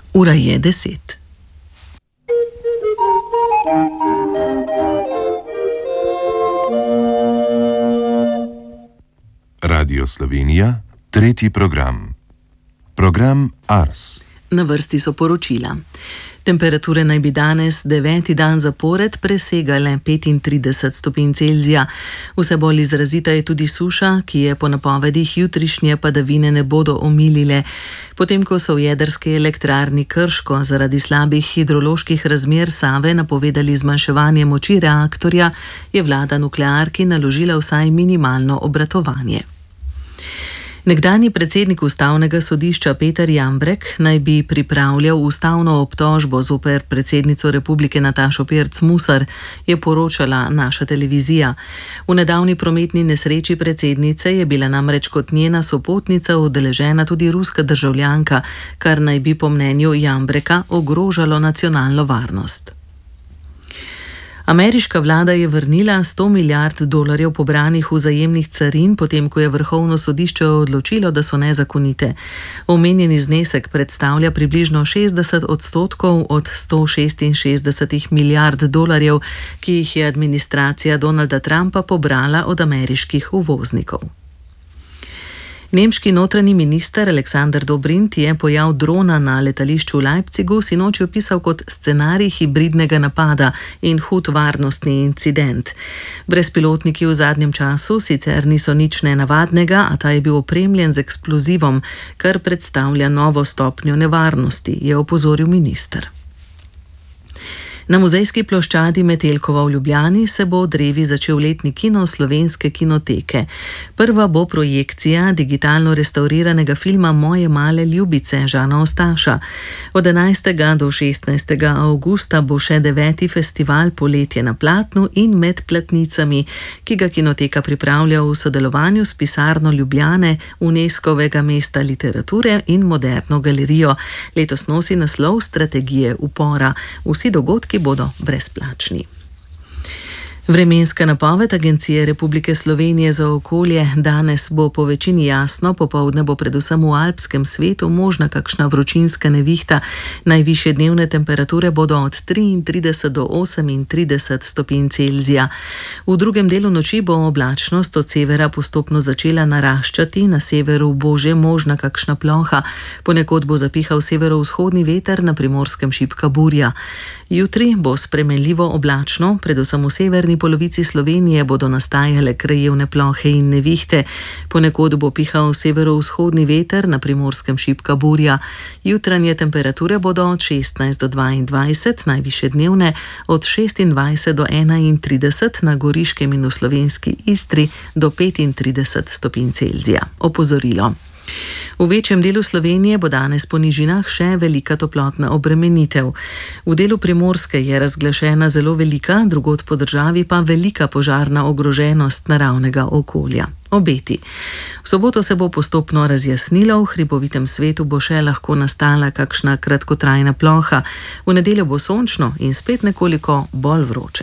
Ura je 10. Radio Slovenija, tretji program. Program Ars. Na vrsti so poročila. Temperature naj bi danes 9. dan zapored presegale 35 stopinj Celzija. Vse bolj izrazita je tudi suša, ki je po napovedih jutrišnje padavine ne bodo omilile. Potem, ko so v jedrski elektrarni Krško zaradi slabih hidroloških razmer Save napovedali zmanjševanje moči reaktorja, je vlada nuklearki naložila vsaj minimalno obratovanje. Nekdanji predsednik ustavnega sodišča Peter Jambrek naj bi pripravljal ustavno obtožbo zoper predsednico republike Natašo Pirc Musar, je poročala naša televizija. V nedavni prometni nesreči predsednice je bila namreč kot njena sopotnica udeležena tudi ruska državljanka, kar naj bi po mnenju Jambreka ogrožalo nacionalno varnost. Ameriška vlada je vrnila $100 milijard pobranih vzajemnih carin, potem ko je vrhovno sodišče odločilo, da so nezakonite. Omenjeni znesek predstavlja približno 60% od $166 milijard, ki jih je administracija Donalda Trumpa pobrala od ameriških uvoznikov. Nemški notranji minister Alexander Dobrindt je pojav drona na letališču v Leipzigu sinoči opisal kot scenarij hibridnega napada in hud varnostni incident. Brezpilotniki v zadnjem času sicer niso nič nenavadnega, a ta je bil opremljen z eksplozivom, kar predstavlja novo stopnjo nevarnosti, je opozoril minister. Na muzejski ploščadi Metelkova v Ljubljani se bo v drevi začel letni kino Slovenske kinoteke. Prva bo projekcija digitalno restauriranega filma Moje male ljubice Žana Ostaša. Od 11. do 16. avgusta bo še 9. festival Poletje na platnu in med platnicami, ki ga kinoteka pripravlja v sodelovanju s pisarno Ljubljane, UNESCO-vega mesta literature in Moderno galerijo. Letos nosi naslov Strategije upora. Vsi dogodki bodo brezplačni. Vremenska napoved Agencije Republike Slovenije za okolje: danes bo po večini jasno, popoldne bo predvsem v alpskem svetu možna kakšna vročinska nevihta. Najvišje dnevne temperature bodo od 33 do 38 stopinj Celzija. V drugem delu noči bo oblačnost od severa postopno začela naraščati, na severu bo že možna kakšna ploha, ponekod bo zapihal severovzhodni veter, na Primorskem šibka burja. Jutri bo spremenljivo oblačno, predvsem v severni polovici Slovenije bodo nastajale krajevne plohe in nevihte. Ponekod bo pihal severovzhodni veter, na Primorskem šibka burja. Jutranje temperature bodo od 16 do 22, najvišje dnevne od 26 do 31, na Goriškem in v slovenski Istri do 35 stopinj Celzija. Opozorilo. V večjem delu Slovenije bo danes po nižinah še velika toplotna obremenitev. V delu Primorske je razglašena zelo velika, drugod po državi pa velika požarna ogroženost naravnega okolja. Obeti. V soboto se bo postopno razjasnilo, v hribovitem svetu bo še lahko nastala kakšna kratkotrajna ploha. V nedeljo bo sončno in spet nekoliko bolj vroče.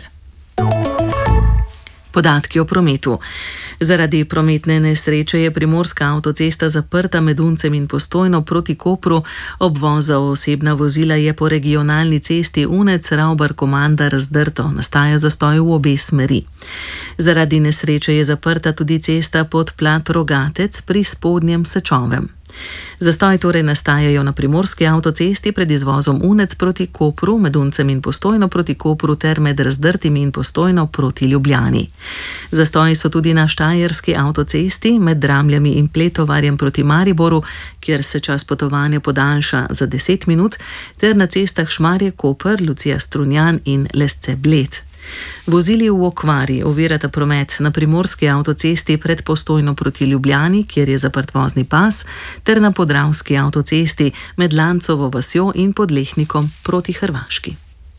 Podatki o prometu. Zaradi prometne nesreče je primorska avtocesta zaprta med Uncem in Postojno proti Kopru. Obvoz za osebna vozila je po regionalni cesti Unec-Ravbar-Komanda razdrto, nastaja zastoj v obe smeri. Zaradi nesreče je zaprta tudi cesta pod Plat-Rogatec pri Spodnjem Sečovem. Zastoj torej nastajajo na primorski avtocesti pred izvozom Unec proti Kopru, med Uncem in Postojno proti Kopru ter med Razdrtimi in Postojno proti Ljubljani. Zastoji so tudi na štajerski avtocesti med Dramljami in Pletovarjem proti Mariboru, kjer se čas potovanja podaljša za 10 minut, ter na cestah Šmarje-Koper, Lucija-Strunjan in Lesce-Bled. Vozili v okvari ovirata promet na primorski avtocesti pred Postojno proti Ljubljani, kjer je zaprt vozni pas, ter na podravski avtocesti med Lancovo vasjo in Podlehnikom proti Hrvaški.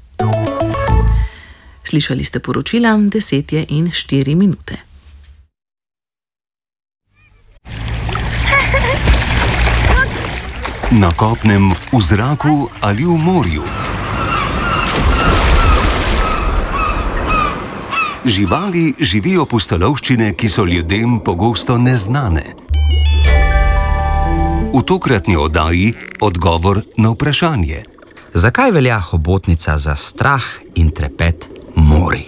Slišali ste poročila, 10:04. Na kopnem, v zraku ali v morju. Živali živijo pustolovščine, ki so ljudem pogosto neznane. V tokratni oddaji odgovor na vprašanje. Zakaj velja hobotnica za strah in trepet morij?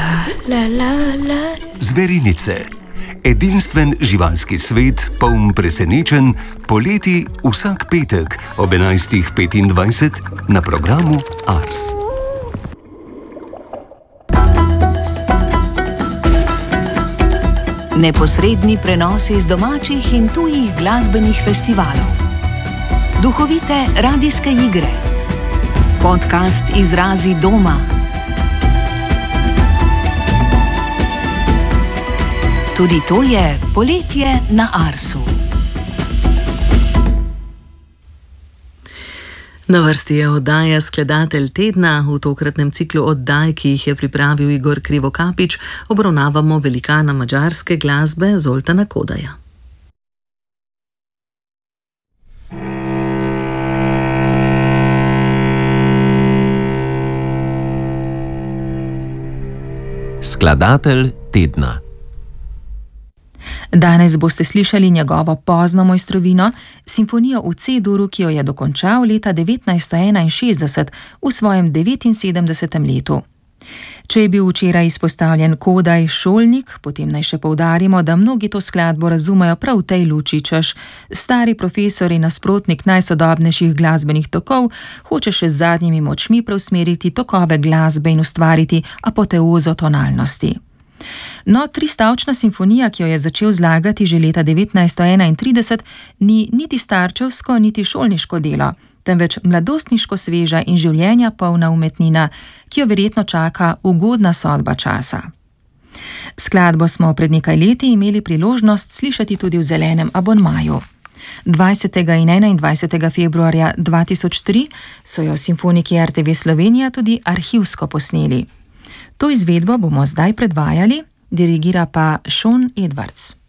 Zverinice. Edinstven živalski svet, poln presenečenj, poleti vsak petek ob 11.25 na programu Ars. Neposredni prenosi iz domačih in tujih glasbenih festivalov. Duhovite radijske igre. Podcast Izrazi doma. Tudi to je poletje na Arsu. Na vrsti je oddaja Skladatelj tedna. V tokratnem ciklu oddaj, ki jih je pripravil Igor Krivokapič, obravnavamo velikana madžarske glasbe Zoltana Kodaja. Skladatelj tedna. Danes boste slišali njegovo pozno mojstrovino, simfonijo v C-duru, ki jo je dokončal leta 1961 v svojem 79. letu. Če je bil včeraj izpostavljen Kodaj šolnik, potem naj še poudarimo, da mnogi to skladbo razumejo prav v tej luči, češ stari profesor in nasprotnik najsodobnejših glasbenih tokov hoče še z zadnjimi močmi preusmeriti tokove glasbe in ustvariti apoteozo tonalnosti. No, tristavčna simfonija, ki jo je začel zlagati že leta 1931, ni niti starčevsko, niti šolniško delo, temveč mladostniško sveža in življenja polna umetnina, ki jo verjetno čaka ugodna sodba časa. Skladbo smo pred nekaj leti imeli priložnost slišati tudi v zelenem abonmaju. 20. in 21. februarja 2003 so jo simfoniki RTV Slovenija tudi arhivsko posneli. To izvedbo bomo zdaj predvajali, dirigira pa Sean Edwards.